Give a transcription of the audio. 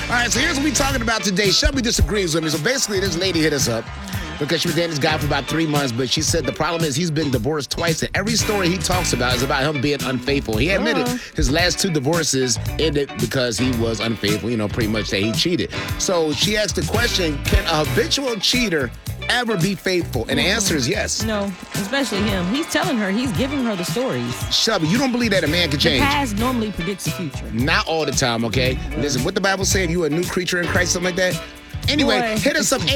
All right, so here's what we're talking about today. Shelby disagrees with me. So basically, this lady hit us up because she was dating this guy for about 3 months, but she said the problem is he's been divorced twice, and every story he talks about is about him being unfaithful. He admitted his last 2 divorces ended because he was unfaithful, pretty much that he cheated. So she asked the question, can a habitual cheater ever be faithful? And the answer is yes. No, especially him. He's telling her, he's giving her the stories. Shelby, you don't believe that a man can change? The past normally predicts the future. Not all the time, okay? Listen, what the Bible say, if you a new creature in Christ, something like that? Anyway, hit us up.